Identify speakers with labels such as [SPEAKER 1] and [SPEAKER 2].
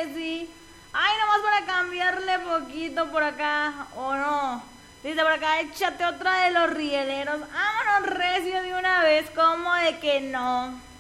[SPEAKER 1] Ceci. Ay, nomás para cambiarle poquito por acá, ¿o no? Dice por acá, échate otra de los rieleros. Vámonos recio de una vez, ¿cómo de que no?